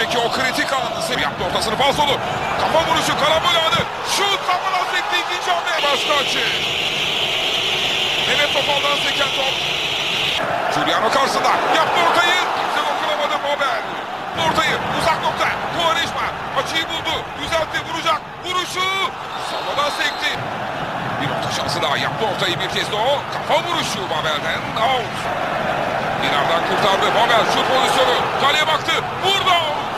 önceki o kritik anı yaptı, ortasını falsolu. Kafa vuruşu, karambol anı. Şut, kafadan sekti, ikinci hamle. Başka açı. Mehmet Topal'dan seken top. Giuliano karşısında yaptı ortayı. Kimse dokunamadı Mabel. Ortayı uzak nokta. Quaresma açıyı buldu. Düzeltti, vuracak. Vuruşu. Sallamadan sekti. Bir orta şansı daha, yaptı ortayı bir kez de o. Kafa vuruşu Mabel'den. Out. İleriden kurtardı. Mabel şut pozisyonu. Kaleye baktı. Vurdu.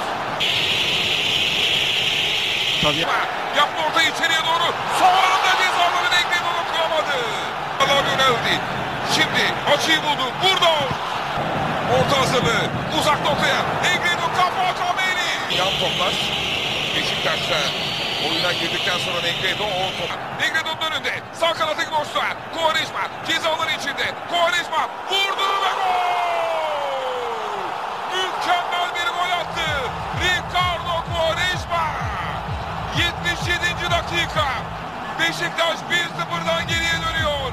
Tabii. Yaptı ortayı içeriye doğru. Son anda cezaları denkledi, dokunamadı. Yöneldi. Şimdi açıyı buldu. Vurdu. Orta hazırlığı. Uzak noktaya. Negredo kafa Kameli. Yan toplar. Beşiktaş'ta oyuna girdikten sonra Negredo o top. Negredo'nun önünde. Sağ kanatı boşluğa. Quaresma cezaların içinde. Quaresma vurdu ve gol. Mükemmel bir gol attı. Ricardo Quaresma. 77. dakika. Beşiktaş 1-0'dan geriye dönüyor.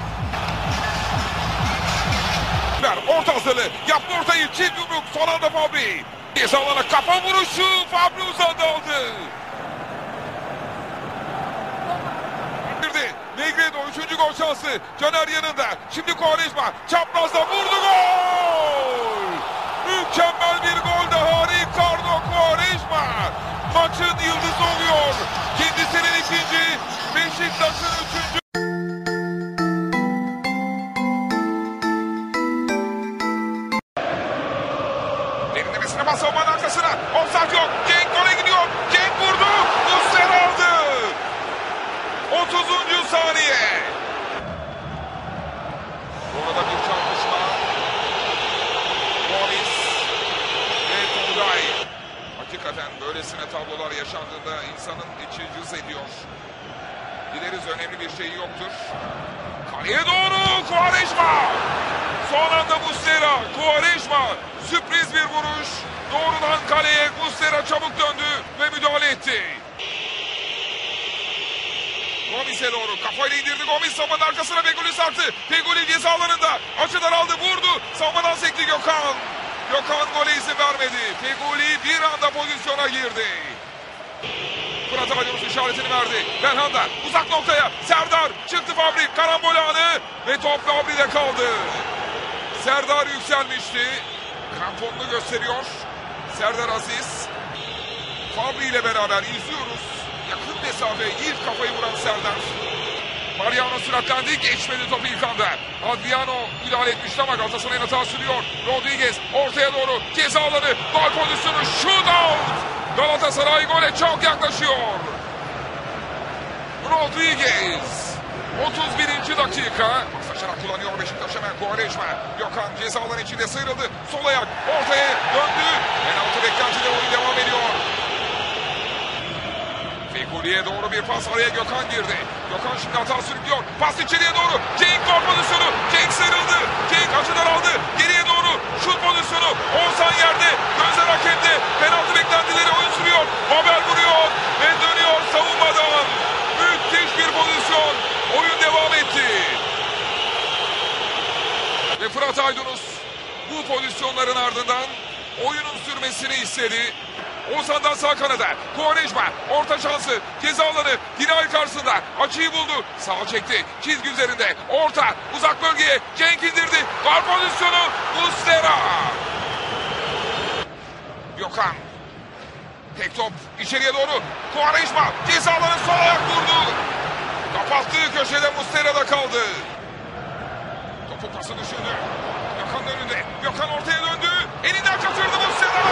Orta hazırlığı. Yaptı ortayı. Çift yumruk. Son anda Fabri. Cezalara kafa vuruşu. Fabri uzadı aldı. Negredo 3. gol şansı. Caner yanında. Şimdi Quaresma. Çaprazda vurdu, gol. Mükemmel bir gol daha. Ricardo Quaresma. Maçın yıldızı oluyor. Kendisinin ikinci. Beşiktaş'ın 3. Derinlemesine bas savunmanın arkasına. Offside yok. Cenk gole gidiyor. Cenk vurdu. Muslera aldı. 30. saniye. Orada bir çarpışma. Gomis ve Tolgay. Hakikaten böylesine tablolar yaşandığında insanın içi cız ediyor. Dileriz önemli bir şey yoktur. Kaleye doğru Quaresma. Son anda Muslera. Quaresma. Sürpriz bir vuruş. Doğrudan kaleye. Muslera çabuk döndü ve müdahale etti. Gomis'e doğru. Kafayla indirdi Gomis. Savunmanın arkasına Feguli sarktı. Feguli ceza alanında. Açıdan aldı. Vurdu. Savunmadan sekti Gökhan. Gökhan gole izin vermedi. Feguli bir anda pozisyona girdi. Fırat Aydınus işaretini verdi. Belhanda uzak noktaya. Serdar çıktı Fabri. Karambol anı ve top Fabri'de kaldı. Serdar yükselmişti. Kramponunu gösteriyor. Serdar Aziz. Fabri ile beraber izliyoruz. Yakın mesafe ilk kafayı vuran Serdar. Mariano süratlendi. Geçmedi topu ilk anda. Adriano müdahale etmişti ama Galatasaray'ın hata sürüyor. Rodriguez ortaya doğru. Ceza alanı. Gol pozisyonu. Shootout. Galatasaray gole çok yaklaşıyor. Rodriguez. 31. dakika. Paslaşarak kullanıyor Beşiktaş hemen. Quaresma. Gökhan ceza alanı içinde sıyrıldı. Sol ayak ortaya döndü. Penaltı beklentide oyun devam ediyor. Fegoli'ye doğru bir pas, araya Gökhan girdi. Gökhan şimdi hata sürüklüyor. Pas içeriye doğru. Cenk gol pozisyonu. Cenk sıyrıldı. Cenk açıdan aldı. Geriye doğru şut pozisyonu. Oğuzhan yerde. Gözler hakemde. Penaltı beklentileri oyun sürüyor. Mabel vuruyor ve dönüyor savunmadan. Müthiş bir pozisyon. Oyun devam etti. Ve Fırat Aydınus bu pozisyonların ardından oyunun sürmesini istedi. Oğuzhan'dan sağ kanada. Quaresma orta şansı. Ceza alanı. Dinay karşısında. Açıyı buldu. Sağa çekti. Çizgi üzerinde. Orta. Uzak bölgeye. Cenk indirdi. Gol pozisyonu. Muslera. Gökhan. Tek top. İçeriye doğru. Quaresma. Ceza alanı sol ayak vurdu. Kapattığı köşede Muslera'da kaldı. Topu pası düşündü. Gökhan'ın önünde. Gökhan ortaya döndü. Elinden kaçırdı Muslera.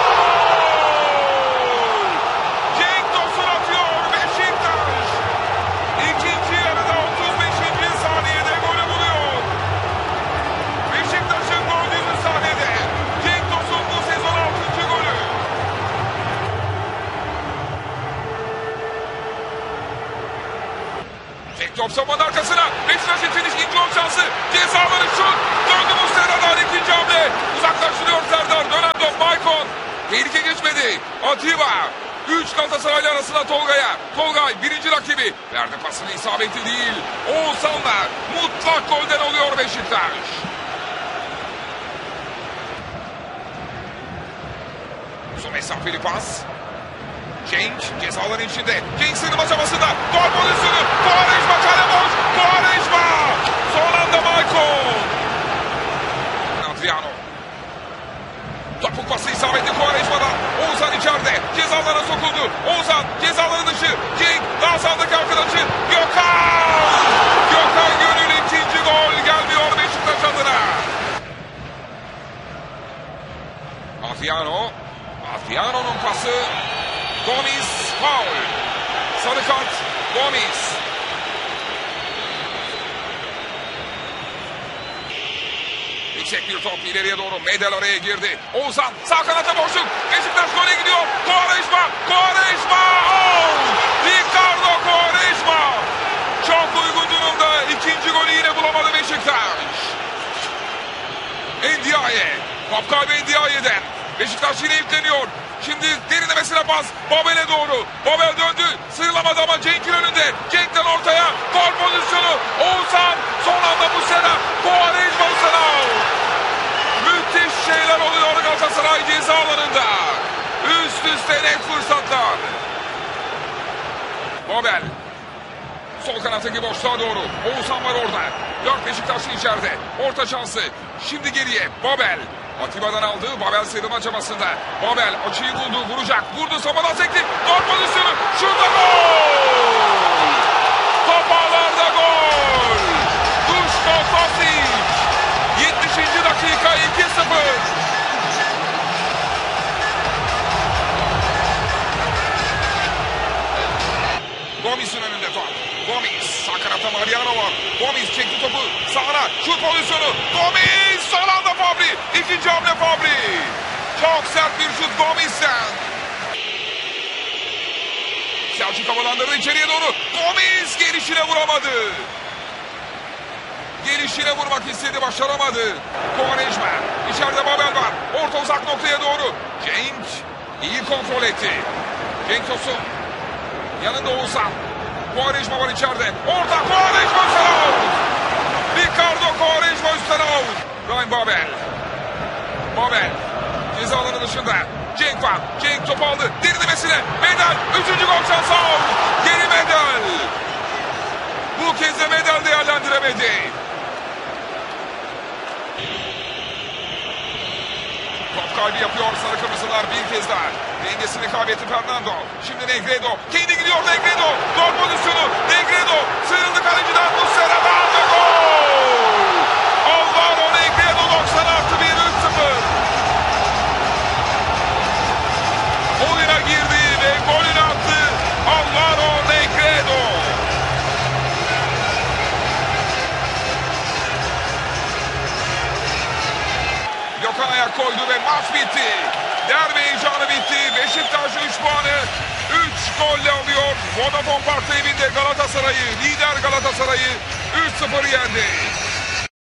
Top savunmanın arkasına. Beşiktaş için ilk gol şansı. Cezaları şut. Döndü Muslera'dan ikinci hamle. Uzaklaştırıyor Serdar. Dönen top Maicon. Tehlike geçmedi. Atiba. 3 Galatasaraylı arasında Tolga'ya. Tolgay birinci rakibi. Verdi pasını, isabetli değil. Oğuzhan'la mutlak golden oluyor Beşiktaş. Uzun mesafeli pas. Cenk cezaların içinde. Cenk sığınma çabasında. Gol pozisyonu. Quaresma kale boş. Quaresma. Son anda Maicon. Adriano. Topuk pası isabetli Quaresma'dan. Oğuzhan içeride. Cezalara sokuldu. Oğuzhan cezaları dışı. Cenk daha sağdaki arkadaşı. Gökhan. Gökhan Gönül ikinci gol gelmiyor Beşiktaş adına. Adriano. Adriano'nun pası. Gomis faul. Sarı kart Gomis. Yüksek bir top ileriye doğru. Medel araya girdi. Oğuzhan sağ kanata boşluk. Beşiktaş gole gidiyor. Quaresma. Quaresma. Ricardo Quaresma. Çok uygun durumda. İkinci golü yine bulamadı Beşiktaş. Ndiaye. Top kaybı Ndiaye'den. Beşiktaş yine yükleniyor. Şimdi derinlemesine pas. Babel'e doğru. Babel döndü. Sıyrılamadı ama Cenk'in önünde. Cenk'ten ortaya. Gol pozisyonu. Oğuzhan. Son anda bu sene. Quaresma bu sene. Müthiş şeyler oluyor Galatasaray ceza alanında. Üst üste net fırsatlar. Babel. Sol kanattaki boşluğa doğru. Oğuzhan var orada. 4 Beşiktaşlı içeride. Orta şansı. Şimdi geriye. Babel. Atiba'dan aldığı Babel sıyrılma çabasında. Babel açıyı buldu. Vuracak. Vurdu. Samadan sekti. Gol pozisyonu. Şurada gol. Top ağlarda gol. Duško Tosić. 70. dakika 2-0. Gomis'in önünde top. Gomis. Sağ kanatta Mariano var. Gomis çekti topu. Sağına. Şut pozisyonu. Gomis. Son anda Fabri. İkinci hamle Fabri. Çok sert bir şut Gomis'ten. Selçuk havalandırdı içeriye doğru. Gomis gelişine vuramadı. Gelişine vurmak istedi. Başaramadı. Quaresma. İçeride Babel var. Orta uzak noktaya doğru. Cenk iyi kontrol etti. Cenk Tosun. Yanında Oğuzhan. Quaresma var içeride. Orta Quaresma üstten out. Ricardo Quaresma üstten out. Ryan Babel. Babel. Ceza alanı dışında. Cenk var. Cenk top aldı. Derinlemesine. Medel. Üçüncü gol şansı out. Geri Medel. Bu kez de Medel değerlendiremedi. Top kaybı yapıyor sarı kırmızılar bir kez daha. Dengesini kaybetti Fernando. Şimdi Negredo. Kendi gidiyor Negredo. Gol pozisyonu. Negredo. Sıyrıldı kaleciden. Muslera ve gol. Alvaro Negredo 90+1 3-0. Oyuna girdi ve golünü attı. Alvaro Negredo. Gökhan ayak koydu ve maç bitti. Derbi heyecanı bitti. Beşiktaş 3 puanı 3 golle alıyor. Vodafone Park'ta evinde Galatasaray'ı, lider Galatasaray'ı 3-0 yendi.